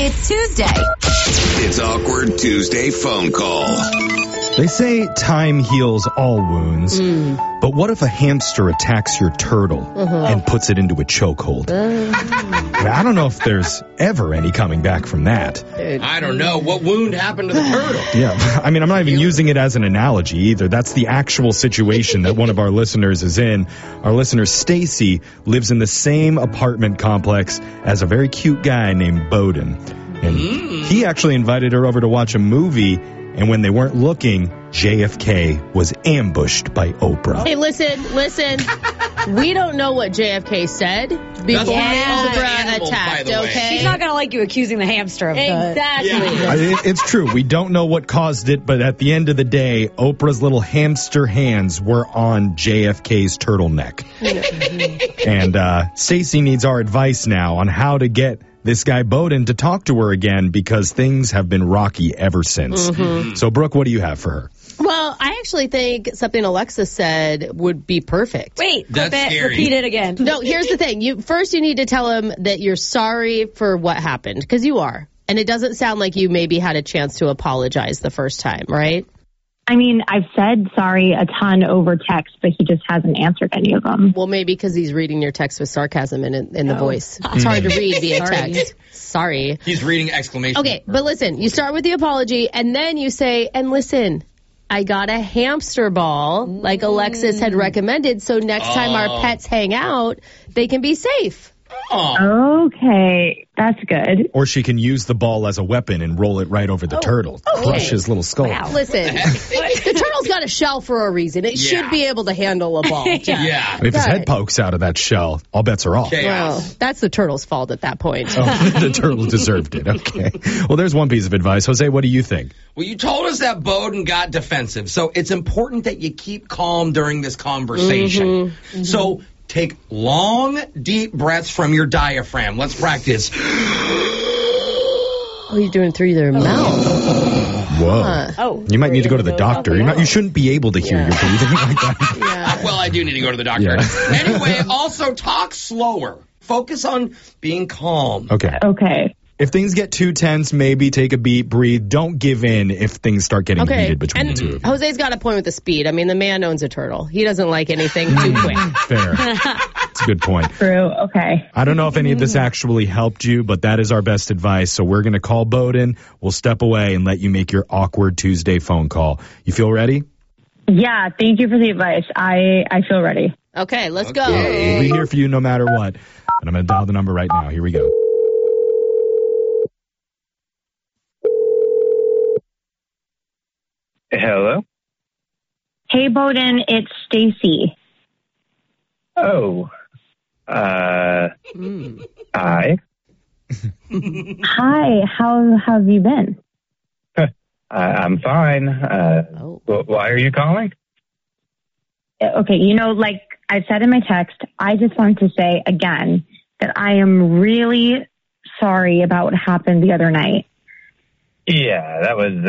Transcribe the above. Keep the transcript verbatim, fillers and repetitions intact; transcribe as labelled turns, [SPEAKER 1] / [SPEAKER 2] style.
[SPEAKER 1] It's Tuesday.
[SPEAKER 2] It's Awkward Tuesday phone call.
[SPEAKER 3] They say time heals all wounds,
[SPEAKER 4] Mm.
[SPEAKER 3] but what if a hamster attacks your turtle
[SPEAKER 4] Uh-huh.
[SPEAKER 3] and puts it into a chokehold?
[SPEAKER 4] Uh.
[SPEAKER 3] I don't know if there's ever any coming back from that.
[SPEAKER 5] I don't know. What wound happened to the turtle?
[SPEAKER 3] Yeah, I mean, I'm not even using it as an analogy either. That's the actual situation that one of our listeners is in. Our listener, Stacy, lives in the same apartment complex as a very cute guy named Bowden. And
[SPEAKER 5] Mm.
[SPEAKER 3] he actually invited her over to watch a movie, and when they weren't looking, J F K was ambushed by Oprah.
[SPEAKER 4] Hey, listen, listen. We don't know what J F K said before
[SPEAKER 5] Yeah.
[SPEAKER 4] Oprah
[SPEAKER 5] Animals, by
[SPEAKER 4] attacked,
[SPEAKER 5] the way.
[SPEAKER 4] okay?
[SPEAKER 6] She's not going to like you accusing the hamster of the...
[SPEAKER 4] Exactly.
[SPEAKER 5] Yeah.
[SPEAKER 3] I- it- It's true. We don't know what caused it, but at the end of the day, Oprah's little hamster hands were on J F K's turtleneck. And uh, Stacy needs our advice now on how to get this guy Bowden to talk to her again, because things have been rocky ever since. So, Brooke, what do you have for her?
[SPEAKER 4] Well, I actually think something Alexa said would be perfect.
[SPEAKER 6] Wait,
[SPEAKER 5] That's
[SPEAKER 6] flip it,
[SPEAKER 5] scary.
[SPEAKER 6] repeat it again.
[SPEAKER 4] No, here's the thing. You first you need to tell him that you're sorry for what happened, because you are. And it doesn't sound like you maybe had a chance to apologize the first time, right?
[SPEAKER 7] I mean, I've said sorry a ton over text, but he just hasn't answered any of them.
[SPEAKER 4] Well, maybe because he's reading your text with sarcasm in, in the voice. It's hard to read via
[SPEAKER 6] Sorry.
[SPEAKER 4] text. Sorry.
[SPEAKER 5] He's reading exclamation.
[SPEAKER 4] Okay, but listen, you start with the apology, and then you say, and listen, I got a hamster ball, like Alexis had recommended, so next time our pets hang out, they can be safe.
[SPEAKER 5] Oh.
[SPEAKER 7] Okay, that's good.
[SPEAKER 3] Or she can use the ball as a weapon and roll it right over the turtle. Crush his little skull.
[SPEAKER 4] Listen, the turtle's got a shell for a reason. It
[SPEAKER 5] Yeah.
[SPEAKER 4] should be able to handle a ball.
[SPEAKER 5] Yeah.
[SPEAKER 3] If his
[SPEAKER 4] Right.
[SPEAKER 3] head pokes out of that shell, all bets are off.
[SPEAKER 5] Okay.
[SPEAKER 4] Well, that's the turtle's fault at that point.
[SPEAKER 3] Oh, the turtle deserved it. Okay. Well, there's one piece of advice. Jose, what do you think?
[SPEAKER 5] Well, you told us that Bowden got defensive, so it's important that you keep calm during this conversation. So take long, deep breaths from your diaphragm. Let's practice.
[SPEAKER 4] Oh, you're doing it through their mouth.
[SPEAKER 3] Whoa.
[SPEAKER 6] Oh.
[SPEAKER 3] You might need to go to the doctor. You're not, you shouldn't be able to hear
[SPEAKER 4] Yeah.
[SPEAKER 3] your breathing like that.
[SPEAKER 4] Yeah.
[SPEAKER 5] Well, I do need to go to the doctor.
[SPEAKER 3] Yeah.
[SPEAKER 5] Anyway, also talk slower. Focus on being calm.
[SPEAKER 3] Okay.
[SPEAKER 7] Okay.
[SPEAKER 3] If things get too tense, maybe take a beat, breathe. Don't give in if things start getting
[SPEAKER 4] Okay,
[SPEAKER 3] heated between
[SPEAKER 4] and
[SPEAKER 3] the two of you.
[SPEAKER 4] Jose's got a point with the speed. I mean, the man owns a turtle. He doesn't like anything too quick.
[SPEAKER 3] Fair. That's a good point.
[SPEAKER 7] True. Okay.
[SPEAKER 3] I don't know if any of this actually helped you, but that is our best advice. So we're going to call Bowden. We'll step away and let you make your awkward Tuesday phone call. You feel ready?
[SPEAKER 7] Yeah, thank you for the advice. I, I feel ready.
[SPEAKER 4] Okay, let's go.
[SPEAKER 5] Okay.
[SPEAKER 3] We'll be here for you no matter what. And I'm going to dial the number right now. Here we go.
[SPEAKER 8] Hello?
[SPEAKER 7] Hey, Bowden, it's Stacy.
[SPEAKER 8] Oh. Uh, hi.
[SPEAKER 7] Hi, how have you been?
[SPEAKER 8] I, I'm fine. Uh,
[SPEAKER 4] Oh.
[SPEAKER 8] wh- why are you calling?
[SPEAKER 7] Okay, you know, like I said in my text, I just wanted to say again that I am really sorry about what happened the other night.
[SPEAKER 8] Yeah, that was